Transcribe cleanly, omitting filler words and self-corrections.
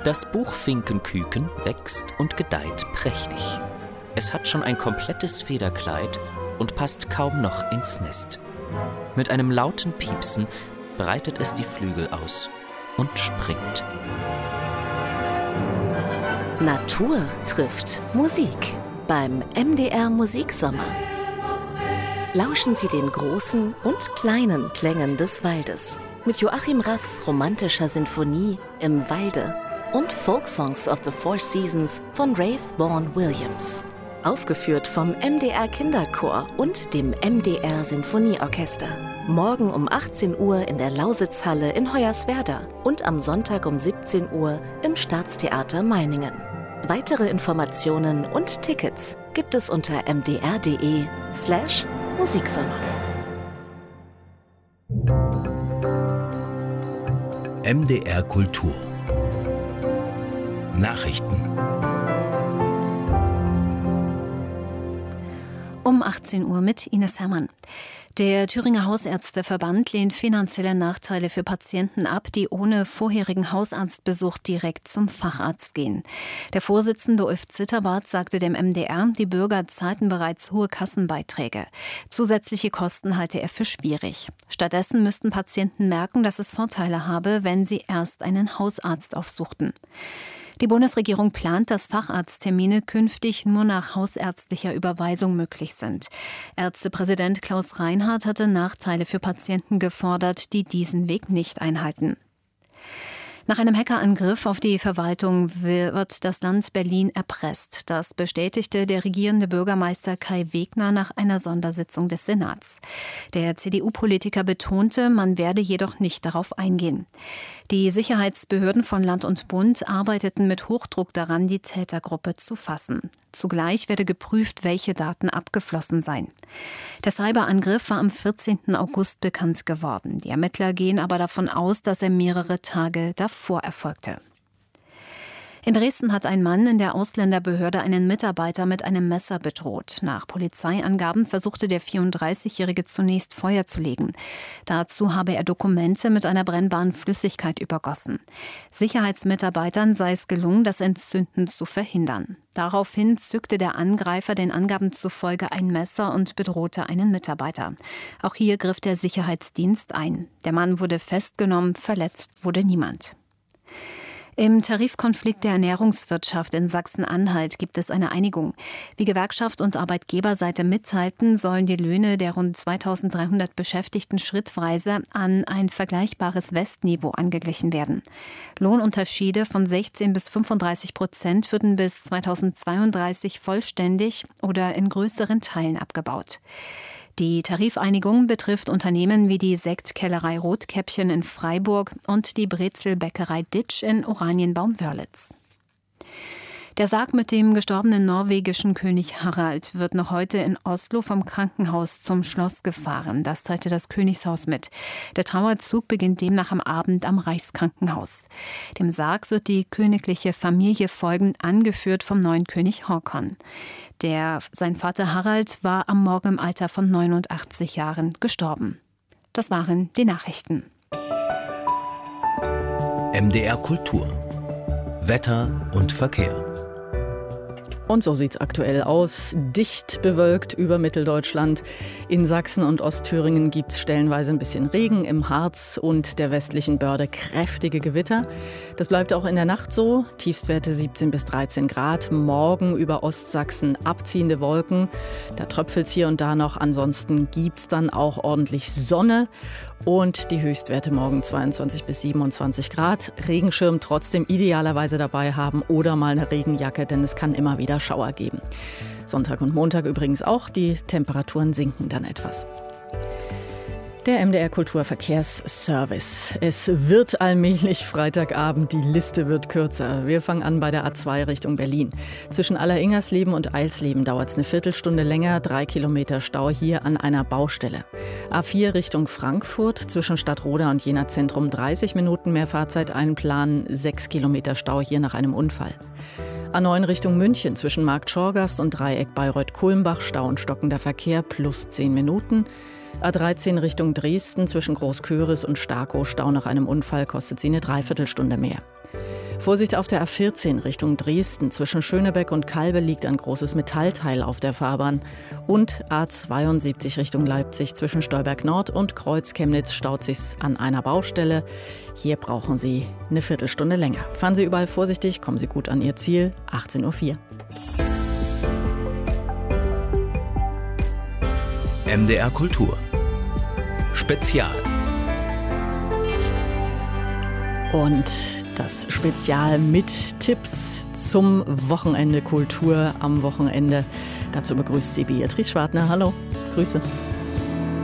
Das Buchfinkenküken wächst und gedeiht prächtig. Es hat schon ein komplettes Federkleid und passt kaum noch ins Nest. Mit einem lauten Piepsen breitet es die Flügel aus und springt. Natur trifft Musik beim MDR Musiksommer. Lauschen Sie den großen und kleinen Klängen des Waldes mit Joachim Raffs romantischer Sinfonie Im Walde und Folksongs of the Four Seasons von Rafe Vaughan Williams. Aufgeführt vom MDR Kinderchor und dem MDR Sinfonieorchester. Morgen um 18 Uhr in der Lausitzhalle in Hoyerswerda und am Sonntag um 17 Uhr im Staatstheater Meiningen. Weitere Informationen und Tickets gibt es unter mdr.de/Musiksommer. MDR Kultur Nachrichten. Um 18 Uhr mit Ines Herrmann. Der Thüringer Hausärzteverband lehnt finanzielle Nachteile für Patienten ab, die ohne vorherigen Hausarztbesuch direkt zum Facharzt gehen. Der Vorsitzende Ulf Zitterbart sagte dem MDR, die Bürger zahlten bereits hohe Kassenbeiträge. Zusätzliche Kosten halte er für schwierig. Stattdessen müssten Patienten merken, dass es Vorteile habe, wenn sie erst einen Hausarzt aufsuchten. Die Bundesregierung plant, dass Facharzttermine künftig nur nach hausärztlicher Überweisung möglich sind. Ärztepräsident Klaus Reinhardt hatte Nachteile für Patienten gefordert, die diesen Weg nicht einhalten. Nach einem Hackerangriff auf die Verwaltung wird das Land Berlin erpresst. Das bestätigte der regierende Bürgermeister Kai Wegner nach einer Sondersitzung des Senats. Der CDU-Politiker betonte, man werde jedoch nicht darauf eingehen. Die Sicherheitsbehörden von Land und Bund arbeiteten mit Hochdruck daran, die Tätergruppe zu fassen. Zugleich werde geprüft, welche Daten abgeflossen seien. Der Cyberangriff war am 14. August bekannt geworden. Die Ermittler gehen aber davon aus, dass er mehrere Tage davor erfolgte. In Dresden hat ein Mann in der Ausländerbehörde einen Mitarbeiter mit einem Messer bedroht. Nach Polizeiangaben versuchte der 34-Jährige zunächst Feuer zu legen. Dazu habe er Dokumente mit einer brennbaren Flüssigkeit übergossen. Sicherheitsmitarbeitern sei es gelungen, das Entzünden zu verhindern. Daraufhin zückte der Angreifer den Angaben zufolge ein Messer und bedrohte einen Mitarbeiter. Auch hier griff der Sicherheitsdienst ein. Der Mann wurde festgenommen, verletzt wurde niemand. Im Tarifkonflikt der Ernährungswirtschaft in Sachsen-Anhalt gibt es eine Einigung. Wie Gewerkschaft und Arbeitgeberseite mitteilten, sollen die Löhne der rund 2.300 Beschäftigten schrittweise an ein vergleichbares Westniveau angeglichen werden. Lohnunterschiede von 16 bis 35% würden bis 2032 vollständig oder in größeren Teilen abgebaut. Die Tarifeinigung betrifft Unternehmen wie die Sektkellerei Rotkäppchen in Freiburg und die Brezelbäckerei Ditsch in Oranienbaum-Wörlitz. Der Sarg mit dem gestorbenen norwegischen König Harald wird noch heute in Oslo vom Krankenhaus zum Schloss gefahren. Das teilte das Königshaus mit. Der Trauerzug beginnt demnach am Abend am Reichskrankenhaus. Dem Sarg wird die königliche Familie folgen, angeführt vom neuen König Håkon. Sein Vater Harald war am Morgen im Alter von 89 Jahren gestorben. Das waren die Nachrichten. MDR Kultur Wetter und Verkehr. Und so sieht's aktuell aus. Dicht bewölkt über Mitteldeutschland. In Sachsen und Ostthüringen gibt's stellenweise ein bisschen Regen, im Harz und der westlichen Börde kräftige Gewitter. Das bleibt auch in der Nacht so. Tiefstwerte 17 bis 13 Grad. Morgen über Ostsachsen abziehende Wolken. Da tröpfelt's hier und da noch. Ansonsten gibt's dann auch ordentlich Sonne. Und die Höchstwerte morgen 22 bis 27 Grad. Regenschirm trotzdem idealerweise dabei haben oder mal eine Regenjacke, denn es kann immer wieder Schauer geben. Sonntag und Montag übrigens auch. Die Temperaturen sinken dann etwas. Der MDR Kulturverkehrsservice. Es wird allmählich Freitagabend, die Liste wird kürzer. Wir fangen an bei der A2 Richtung Berlin. Zwischen Alleringersleben und Eilsleben dauert es eine Viertelstunde länger, 3 Kilometer Stau hier an einer Baustelle. A4 Richtung Frankfurt, zwischen Stadtroda und Jena Zentrum 30 Minuten mehr Fahrzeit einplanen, 6 Kilometer Stau hier nach einem Unfall. A9 Richtung München, zwischen Markt Schorgast und Dreieck Bayreuth-Kulmbach, Stau und stockender Verkehr plus 10 Minuten. A13 Richtung Dresden, zwischen Großköris und Starkow, Stau nach einem Unfall, kostet sie eine Dreiviertelstunde mehr. Vorsicht auf der A14 Richtung Dresden. Zwischen Schönebeck und Kalbe liegt ein großes Metallteil auf der Fahrbahn. Und A72 Richtung Leipzig zwischen Stolberg Nord und Kreuz Chemnitz staut sich's an einer Baustelle. Hier brauchen Sie eine Viertelstunde länger. Fahren Sie überall vorsichtig, kommen Sie gut an Ihr Ziel. 18:04 Uhr. MDR Kultur Spezial. Und das Spezial mit Tipps zum Wochenende Kultur am Wochenende. Dazu begrüßt sie Beatrice Schwartner. Hallo, Grüße.